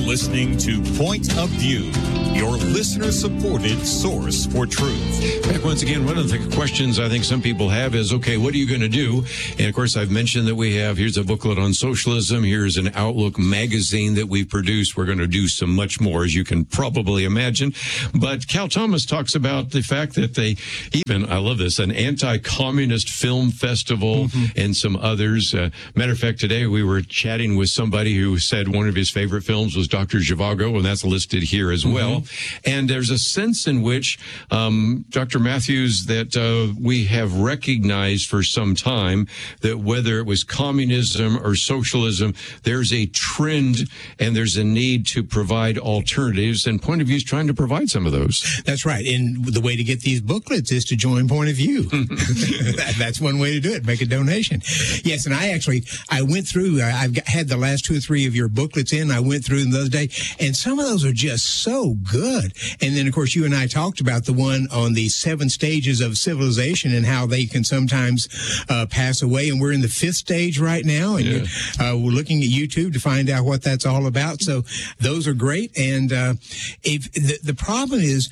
listening to Point of View, your listener-supported source for truth. Back once again, one of the questions I think some people have is, okay, what are you going to do? And of course, I've mentioned that here's a booklet on socialism. Here's an Outlook magazine that we've produced. We're going to do some much more, as you can probably imagine. But Cal Thomas talks about the fact that I love this, an anti-communist film festival and some others. Matter of fact, today we were chatting with somebody who said one of his favorite films was Dr. Zhivago, and that's listed here as well. And there's a sense in which, Dr. Matthews, that we have recognized for some time that whether it was communism or socialism, there's a trend and there's a need to provide alternatives, and Point of View is trying to provide some of those. That's right. And the way to get these booklets is to join Point of View. That's one way to do it. Make a donation. Yes, and I went through, I've had the last 2 or 3 of your booklets in. I went through them the other day, and some of those are just so good. And then, of course, you and I talked about the one on the 7 stages of civilization and how they can sometimes pass away. And we're in the 5th stage right now, and we're looking at YouTube to find out what that's all about. So those are great. And the problem is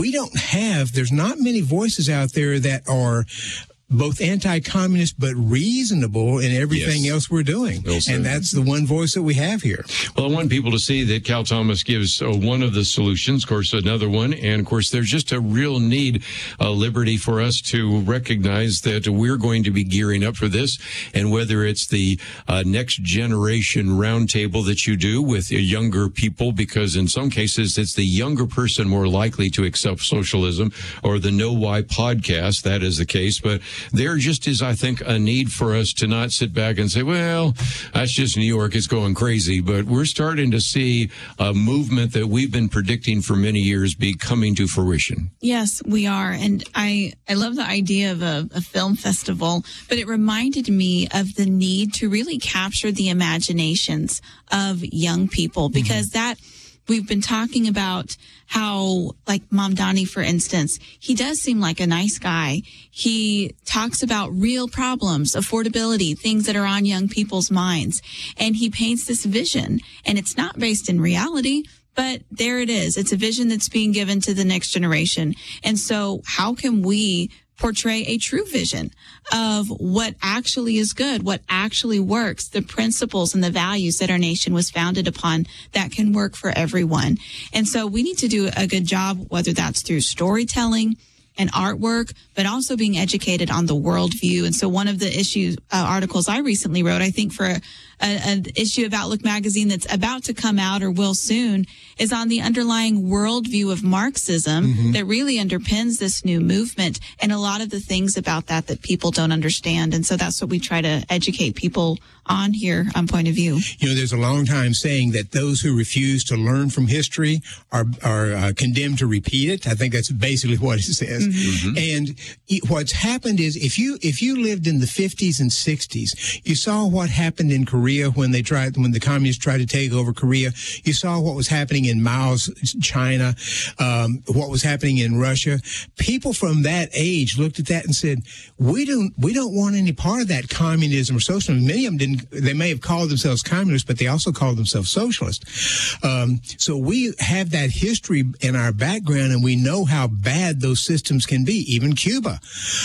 there's not many voices out there that are both anti-communist but reasonable in everything else we're doing. And that's the one voice that we have here. Well, I want people to see that Cal Thomas gives one of the solutions, of course, another one. And, of course, there's just a real need, liberty for us to recognize that we're going to be gearing up for this. And whether it's the next generation roundtable that you do with younger people, because in some cases it's the younger person more likely to accept socialism, or the Know Why podcast, that is the case. But there just is, I think, a need for us to not sit back and say, well, that's just New York, it's going crazy. But we're starting to see a movement that we've been predicting for many years be coming to fruition. Yes, we are. And I love the idea of a film festival, but it reminded me of the need to really capture the imaginations of young people, because we've been talking about how, like Mamdani, for instance, he does seem like a nice guy. He talks about real problems, affordability, things that are on young people's minds. And he paints this vision, and it's not based in reality, but there it is. It's a vision that's being given to the next generation. And so how can we portray a true vision of what actually is good, what actually works, the principles and the values that our nation was founded upon that can work for everyone? And so we need to do a good job, whether that's through storytelling and artwork, but also being educated on the worldview. And so one of the articles I recently wrote, I think for an issue of Outlook magazine that's about to come out or will soon, is on the underlying worldview of Marxism that really underpins this new movement, and a lot of the things about that people don't understand. And so that's what we try to educate people on here on Point of View. You know, there's a long time saying that those who refuse to learn from history are condemned to repeat it. I think that's basically what it says. And what's happened is if you lived in the 50s and 60s, you saw what happened in Korea when the communists tried to take over Korea. You saw what was happening in Mao's China, what was happening in Russia. People from that age looked at that and said, we don't want any part of that communism or socialism. Many of them didn't. They may have called themselves communists, but they also called themselves socialists. So we have that history in our background, and we know how bad those systems can be, even Cuba.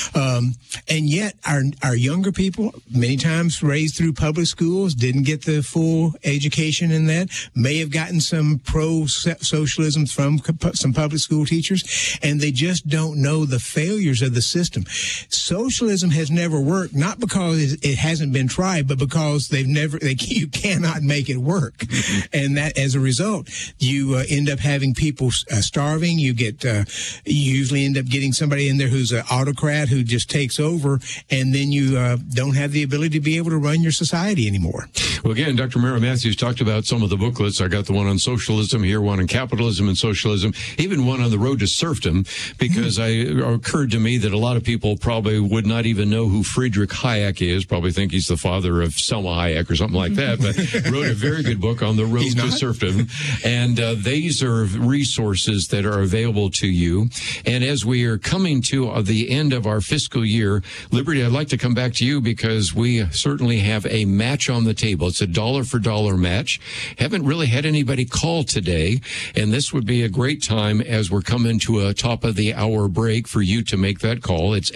And yet our younger people, many times raised through public schools, didn't get the full education in that, may have gotten some pro-socialism from some public school teachers, and they just don't know the failures of the system. Socialism has never worked, not because it hasn't been tried, but because you cannot make it work. And that, as a result, you end up having people starving. You usually end up getting somebody in there who's an autocrat who just takes over, and then you don't have the ability to be able to run your society anymore. Well, again, Dr. Mara Matthews talked about some of the booklets. I got the one on socialism here, one on capitalism and socialism, even one on the road to serfdom, because it occurred to me that a lot of people probably would not even know who Friedrich Hayek is, probably think he's the father of Selma Hayek or something like that, but wrote a very good book on the road to serfdom. And these are resources that are available to you. And as we are coming to the end of our fiscal year, Liberty, I'd like to come back to you because we certainly have a match on the the table. It's a dollar for dollar match. Haven't really had anybody call today, and this would be a great time as we're coming to a top of the hour break for you to make that call. It's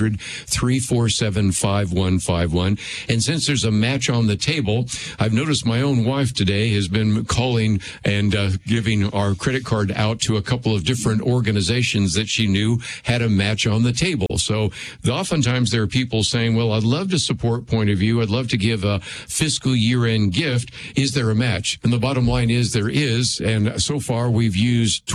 800-347-5151. And since there's a match on the table, I've noticed my own wife today has been calling and giving our credit card out to a couple of different organizations that she knew had a match on the table. So oftentimes there are people saying, well, I'd love to support Point of View. I'd love to give a fiscal year-end gift. Is there a match? And the bottom line is there is. And so far we've used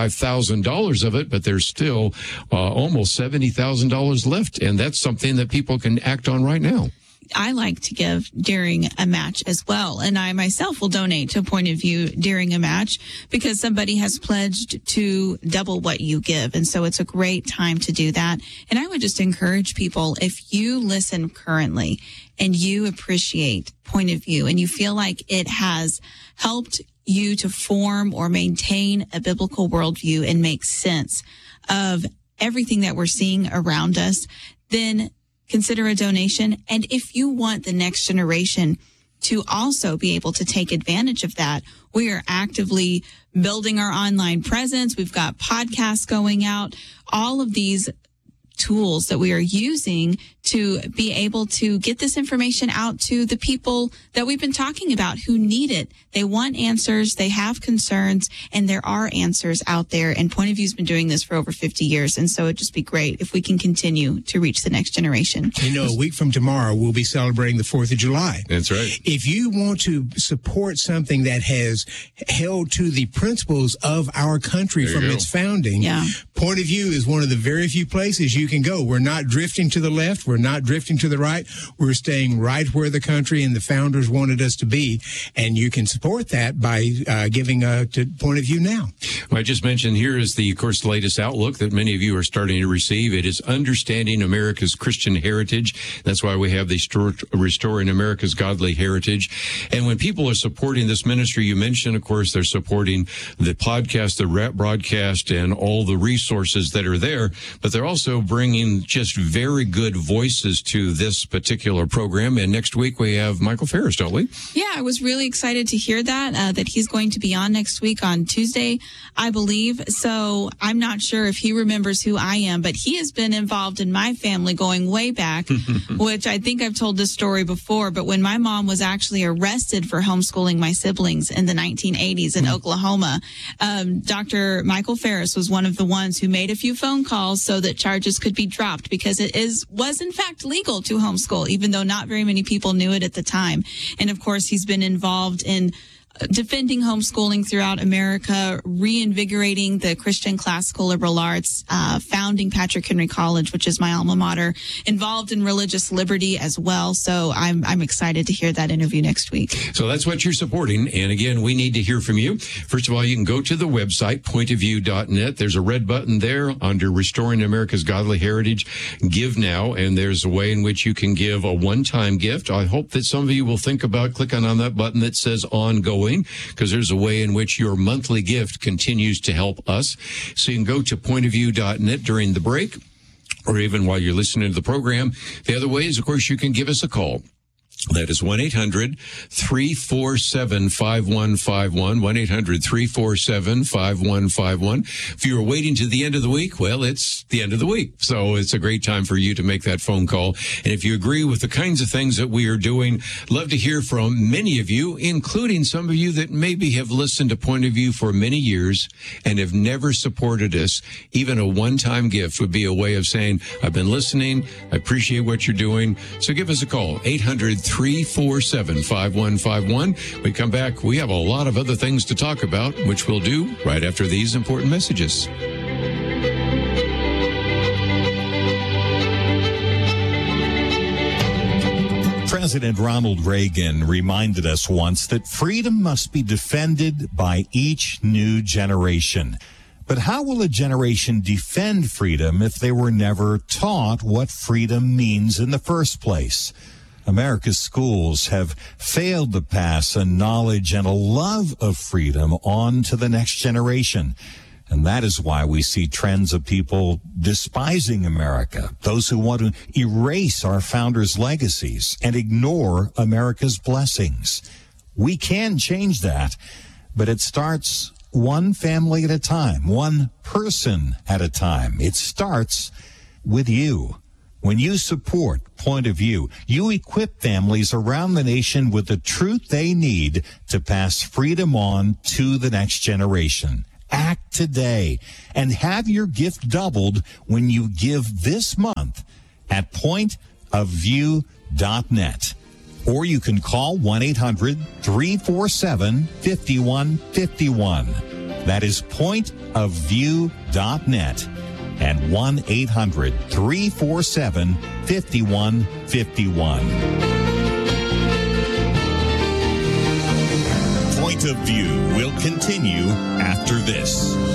$25,000 of it, but there's still almost $70,000 left. And that's something that people can act on right now. I like to give during a match as well. And I myself will donate to Point of View during a match because somebody has pledged to double what you give. And so it's a great time to do that. And I would just encourage people, if you listen currently and you appreciate Point of View and you feel like it has helped you to form or maintain a biblical worldview and make sense of everything that we're seeing around us, then consider a donation. And if you want the next generation to also be able to take advantage of that, we are actively building our online presence. We've got podcasts going out, all of these tools that we are using to be able to get this information out to the people that we've been talking about who need it. They want answers, they have concerns, and there are answers out there. And Point of View's been doing this for over 50 years. And so it'd just be great if we can continue to reach the next generation. You know, a week from tomorrow, we'll be celebrating the 4th of July. That's right. If you want to support something that has held to the principles of our country from its founding, Point of View is one of the very few places you can go. We're not drifting to the left. We're not drifting to the right. We're staying right where the country and the founders wanted us to be. And you can support that by giving to Point of View now. Well, I just mentioned here is the, of course, latest outlook that many of you are starting to receive. It is Understanding America's Christian Heritage. That's why we have the Restoring America's Godly Heritage. And when people are supporting this ministry, you mentioned, of course, they're supporting the podcast, the broadcast, and all the resources that are there. But they're also bringing just very good voices to this particular program. And next week we have Michael Ferris, don't we? Yeah, I was really excited to hear that he's going to be on next week on Tuesday, I believe. So I'm not sure if he remembers who I am, but he has been involved in my family going way back, which I think I've told this story before. But when my mom was actually arrested for homeschooling my siblings in the 1980s in Oklahoma, Dr. Michael Ferris was one of the ones who made a few phone calls so that charges could be dropped because it was in fact legal to homeschool, even though not very many people knew it at the time. And of course, he's been involved in defending homeschooling throughout America, reinvigorating the Christian classical liberal arts, founding Patrick Henry College, which is my alma mater, involved in religious liberty as well. So I'm excited to hear that interview next week. So that's what you're supporting. And again, we need to hear from you. First of all, you can go to the website, pointofview.net. There's a red button there under Restoring America's Godly Heritage. Give now. And there's a way in which you can give a one-time gift. I hope that some of you will think about clicking on that button that says ongoing, because there's a way in which your monthly gift continues to help us. So you can go to pointofview.net during the break, or even while you're listening to the program. The other way is, of course, you can give us a call. That is 1-800-347-5151, 1-800-347-5151. If you were waiting to the end of the week, well, it's the end of the week. So it's a great time for you to make that phone call. And if you agree with the kinds of things that we are doing, love to hear from many of you, including some of you that maybe have listened to Point of View for many years and have never supported us. Even a one-time gift would be a way of saying, I've been listening, I appreciate what you're doing. So give us a call, 800-347-5151. We come back, we have a lot of other things to talk about, which we'll do right after these important messages. President Ronald Reagan reminded us once that freedom must be defended by each new generation. But how will a generation defend freedom if they were never taught what freedom means in the first place? America's schools have failed to pass a knowledge and a love of freedom on to the next generation. And that is why we see trends of people despising America, those who want to erase our founders' legacies and ignore America's blessings. We can change that, but it starts one family at a time, one person at a time. It starts with you. When you support Point of View, you equip families around the nation with the truth they need to pass freedom on to the next generation. Act today and have your gift doubled when you give this month at pointofview.net. Or you can call 1-800-347-5151. That is pointofview.net and 1-800-347-5151. Point of View will continue after this.